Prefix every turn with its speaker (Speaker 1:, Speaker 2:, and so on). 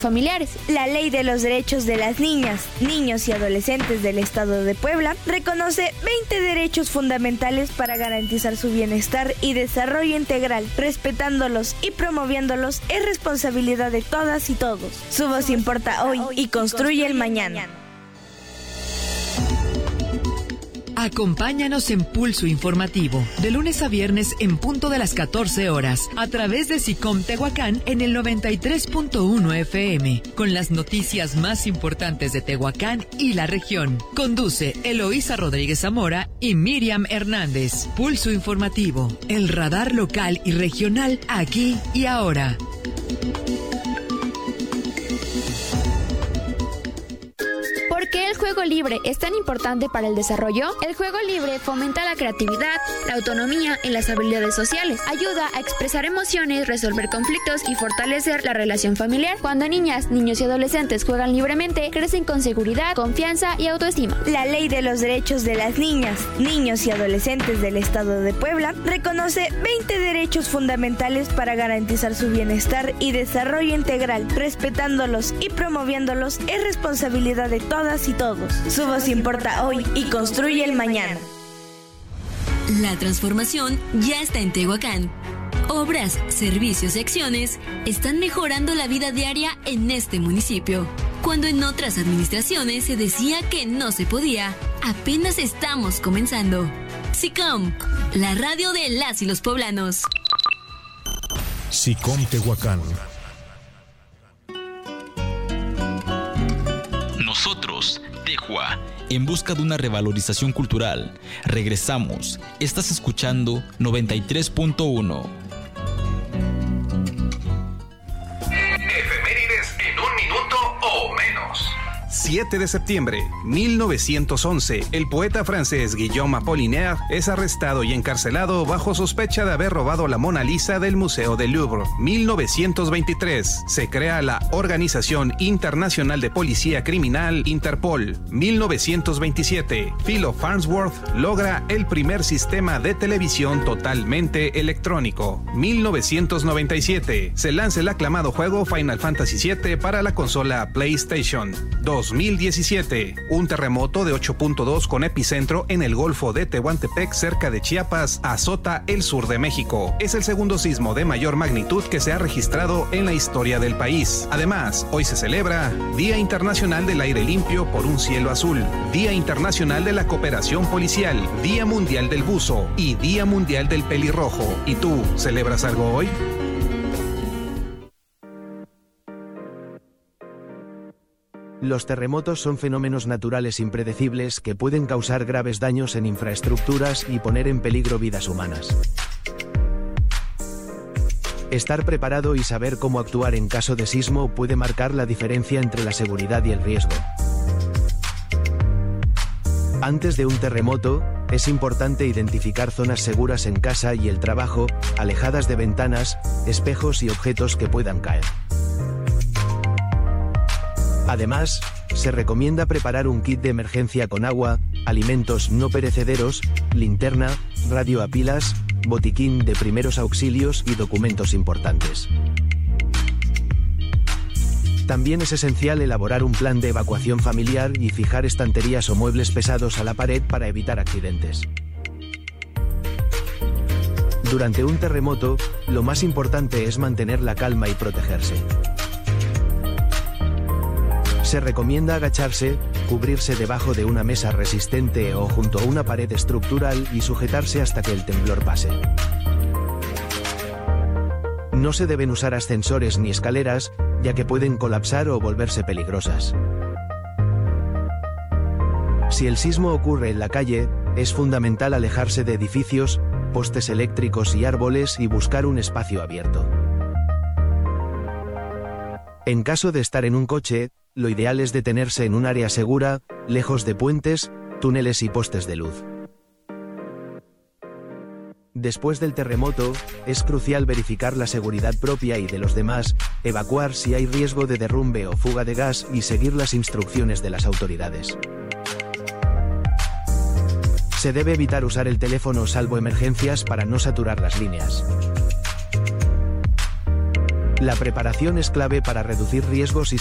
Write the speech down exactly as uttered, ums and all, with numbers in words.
Speaker 1: familiares. La Ley de los Derechos de las Niñas, Niños y Adolescentes del Estado de Puebla reconoce veinte derechos fundamentales para garantizar su bienestar y desarrollo integral. Respetándolos y promoviéndolos es responsabilidad de todas y todos. Su voz importa hoy y construye el mañana.
Speaker 2: Acompáñanos en Pulso Informativo, de lunes a viernes en punto de las catorce horas, a través de SICOM Tehuacán en el noventa y tres punto uno F M, con las noticias más importantes de Tehuacán y la región. Conduce Eloísa Rodríguez Zamora y Miriam Hernández. Pulso Informativo, el radar local y regional aquí y ahora.
Speaker 1: ¿Por qué el juego libre es tan importante para el desarrollo? El juego libre fomenta la creatividad, la autonomía y las habilidades sociales. Ayuda a expresar emociones, resolver conflictos y fortalecer la relación familiar. Cuando niñas, niños y adolescentes juegan libremente, crecen con seguridad, confianza y autoestima. La Ley de los Derechos de las Niñas, Niños y Adolescentes del Estado de Puebla reconoce veinte derechos fundamentales para garantizar su bienestar y desarrollo integral. Respetándolos y promoviéndolos es responsabilidad de todas y todos. Su voz importa hoy y construye el mañana.
Speaker 3: La transformación ya está en Tehuacán. Obras, servicios y acciones están mejorando la vida diaria en este municipio. Cuando en otras administraciones se decía que no se podía, apenas estamos comenzando. SICOM, la radio de las y los poblanos.
Speaker 4: SICOM Tehuacán.
Speaker 5: Nosotros, Tehua, en busca de una revalorización cultural. Regresamos. Estás escuchando noventa y tres punto uno.
Speaker 6: Efemérides en un minuto o menos.
Speaker 7: siete de septiembre, mil novecientos once, el poeta francés Guillaume Apollinaire es arrestado y encarcelado bajo sospecha de haber robado la Mona Lisa del Museo del Louvre. mil novecientos veintitrés, se crea la Organización Internacional de Policía Criminal, Interpol. mil novecientos veintisiete, Philo Farnsworth logra el primer sistema de televisión totalmente electrónico. mil novecientos noventa y siete, se lanza el aclamado juego Final Fantasy siete para la consola PlayStation. dos mil diecisiete, un terremoto de ocho punto dos con epicentro en el Golfo de Tehuantepec, cerca de Chiapas, azota el sur de México. Es el segundo sismo de mayor magnitud que se ha registrado en la historia del país. Además, hoy se celebra Día Internacional del Aire Limpio por un Cielo Azul, Día Internacional de la Cooperación Policial, Día Mundial del Buzo y Día Mundial del Pelirrojo. ¿Y tú, celebras algo hoy?
Speaker 8: Los terremotos son fenómenos naturales impredecibles que pueden causar graves daños en infraestructuras y poner en peligro vidas humanas. Estar preparado y saber cómo actuar en caso de sismo puede marcar la diferencia entre la seguridad y el riesgo. Antes de un terremoto, es importante identificar zonas seguras en casa y el trabajo, alejadas de ventanas, espejos y objetos que puedan caer. Además, se recomienda preparar un kit de emergencia con agua, alimentos no perecederos, linterna, radio a pilas, botiquín de primeros auxilios y documentos importantes. También es esencial elaborar un plan de evacuación familiar y fijar estanterías o muebles pesados a la pared para evitar accidentes. Durante un terremoto, lo más importante es mantener la calma y protegerse. Se recomienda agacharse, cubrirse debajo de una mesa resistente o junto a una pared estructural y sujetarse hasta que el temblor pase. No se deben usar ascensores ni escaleras, ya que pueden colapsar o volverse peligrosas. Si el sismo ocurre en la calle, es fundamental alejarse de edificios, postes eléctricos y árboles y buscar un espacio abierto. En caso de estar en un coche, lo ideal es detenerse en un área segura, lejos de puentes, túneles y postes de luz. Después del terremoto, es crucial verificar la seguridad propia y de los demás, evacuar si hay riesgo de derrumbe o fuga de gas y seguir las instrucciones de las autoridades. Se debe evitar usar el teléfono salvo emergencias para no saturar las líneas. La preparación es clave para reducir riesgos y